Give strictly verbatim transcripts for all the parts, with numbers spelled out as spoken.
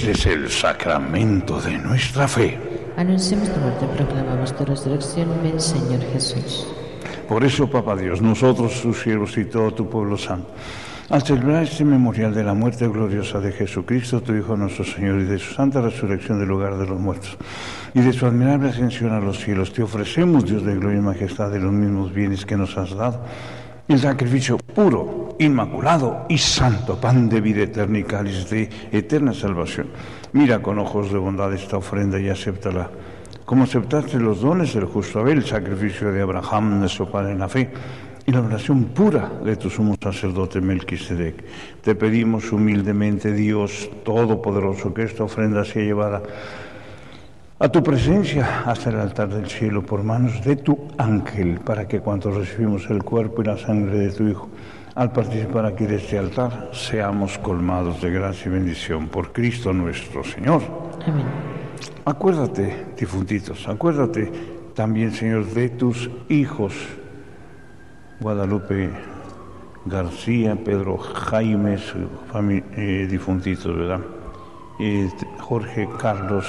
Este es el sacramento de nuestra fe. Anunciamos tu muerte, proclamamos tu resurrección. Ven, Señor Jesús. Por eso, Papá Dios, nosotros, sus siervos y todo tu pueblo santo, al celebrar este memorial de la muerte gloriosa de Jesucristo, tu Hijo nuestro Señor, y de su santa resurrección del lugar de los muertos, y de su admirable ascensión a los cielos, te ofrecemos, Dios de gloria y majestad, de los mismos bienes que nos has dado, el sacrificio puro, inmaculado y santo, pan de vida eterna y cáliz de eterna salvación. Mira con ojos de bondad esta ofrenda y acéptala, como aceptaste los dones del justo Abel, el sacrificio de Abraham, nuestro padre en la fe, y la oración pura de tu sumo sacerdote Melquisedec. Te pedimos humildemente, Dios Todopoderoso, que esta ofrenda sea llevada a tu presencia hasta el altar del cielo por manos de tu ángel, para que cuando recibimos el cuerpo y la sangre de tu Hijo, al participar aquí de este altar, seamos colmados de gracia y bendición por Cristo nuestro Señor. Amén. Acuérdate, difuntitos, acuérdate también, Señor, de tus hijos, Guadalupe García, Pedro Jaime, eh, difuntitos, ¿verdad? Eh, Jorge Carlos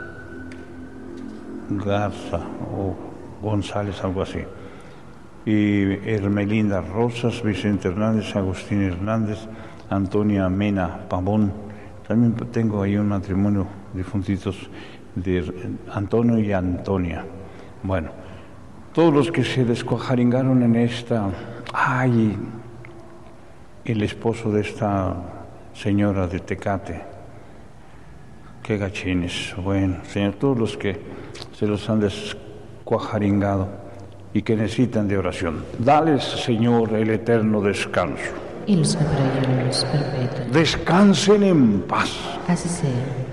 Garza o González, algo así. Y Hermelinda Rosas, Vicente Hernández, Agustín Hernández, Antonia Mena Pavón. También tengo ahí un matrimonio difuntitos de Antonio y Antonia. Bueno, todos los que se descuajaringaron en esta... ¡Ay! El esposo de esta señora de Tecate. ¡Qué gachines! Bueno, Señor, todos los que se los han descuajaringado y que necesitan de oración, dales, Señor, el eterno descanso. Y los que por ello los perpetuan. Descansen en paz. Así sea.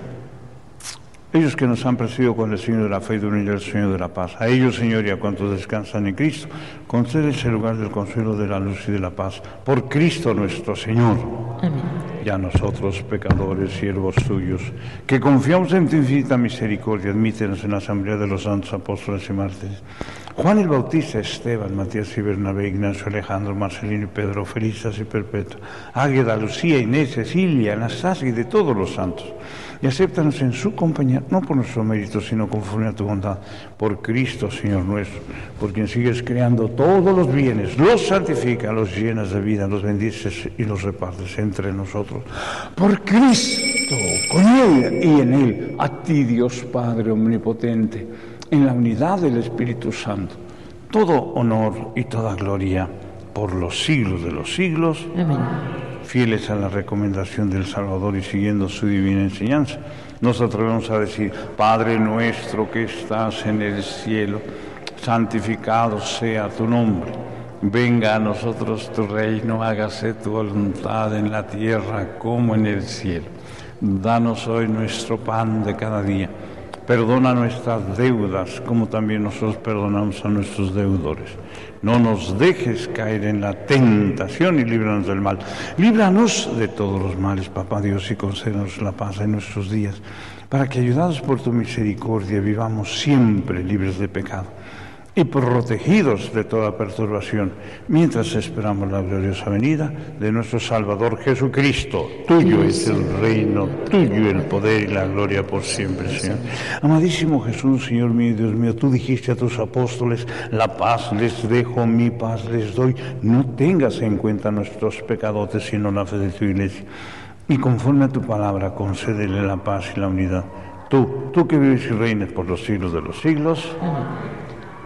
Ellos que nos han precedido con el Señor de la fe y de unidad del Señor de la paz, a ellos, Señor, y a cuantos descansan en Cristo, concédese el lugar del consuelo, de la luz y de la paz, por Cristo nuestro Señor. Amén. Y a nosotros, pecadores, siervos tuyos, que confiamos en tu infinita misericordia, admítenos en la asamblea de los santos apóstoles y mártires, Juan el Bautista, Esteban, Matías y Bernabé, Ignacio, Alejandro, Marcelino y Pedro, Felicitas y Perpetua, Águeda, Lucía, Inés, Cecilia, Anastasia y de todos los santos. Y acéptanos en su compañía, no por nuestro mérito, sino conforme a tu bondad, por Cristo, Señor nuestro, por quien sigues creando todos los bienes, los santifica, los llenas de vida, los bendices y los repartes entre nosotros. Por Cristo, con Él y en Él, a ti, Dios Padre omnipotente, en la unidad del Espíritu Santo, todo honor y toda gloria por los siglos de los siglos. Amén. Fieles a la recomendación del Salvador y siguiendo su divina enseñanza, nos atrevemos a decir: Padre nuestro que estás en el cielo, santificado sea tu nombre. Venga a nosotros tu reino, hágase tu voluntad en la tierra como en el cielo. Danos hoy nuestro pan de cada día. Perdona nuestras deudas, como también nosotros perdonamos a nuestros deudores. No nos dejes caer en la tentación y líbranos del mal. Líbranos de todos los males, Papá Dios, y concédenos la paz en nuestros días, para que, ayudados por tu misericordia, vivamos siempre libres de pecado y protegidos de toda perturbación, mientras esperamos la gloriosa venida de nuestro Salvador Jesucristo. Tuyo es el reino, tuyo el poder y la gloria por siempre, Señor. Amadísimo Jesús, Señor mío y Dios mío, tú dijiste a tus apóstoles: la paz les dejo, mi paz les doy. No tengas en cuenta nuestros pecadotes, sino la fe de tu iglesia. Y conforme a tu palabra, concédele la paz y la unidad. Tú, tú que vives y reinas por los siglos de los siglos. Amén.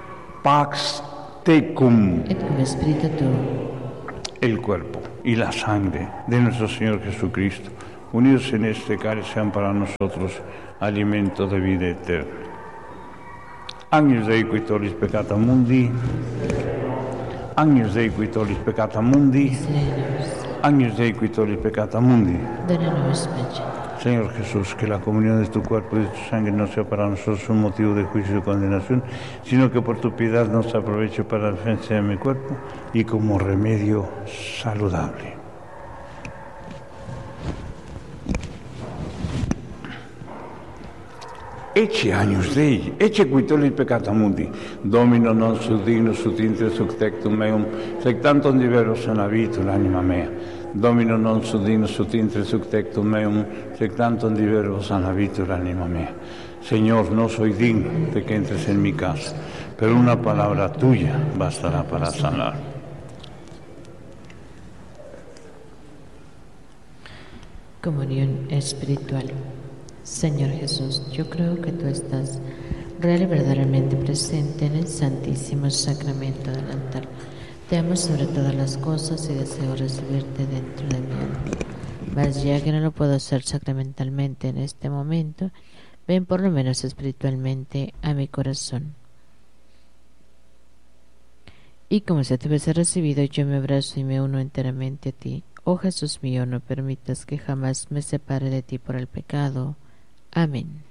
Pax tecum, Et cum spiritu tuo. el cuerpo y la sangre de nuestro Señor Jesucristo, unidos en este cáliz, sean para nosotros alimento de vida eterna. Agnus Dei qui tollis peccata mundi, Agnus Dei qui tollis peccata mundi, Agnus Dei qui tollis peccata mundi. Dona nobis pace. Señor Jesús, que la comunión de tu cuerpo y de tu sangre no sea para nosotros un motivo de juicio y condenación, sino que por tu piedad nos aproveche para la defensa de mi cuerpo y como remedio saludable. Ecce Agnus Dei, ecce qui tollit peccata mundi, Domino non sud dignus ut intre suc tectum meum, sec tantum diveros in habitu l'anima mea. Domino non sudino sut intre suctectum meum, sec tantum diverbo sanavitur anima mea. Señor, no soy digno de que entres en mi casa, pero una palabra tuya bastará para sanar. Comunión espiritual. Señor Jesús, yo creo que tú estás real y verdaderamente presente en el Santísimo Sacramento del altar. Te amo sobre todas las cosas y deseo recibirte dentro de mi alma. Mas ya que no lo puedo hacer sacramentalmente en este momento, ven por lo menos espiritualmente a mi corazón. Y como si te hubiese recibido, yo me abrazo y me uno enteramente a ti. Oh Jesús mío, no permitas que jamás me separe de ti por el pecado. Amén.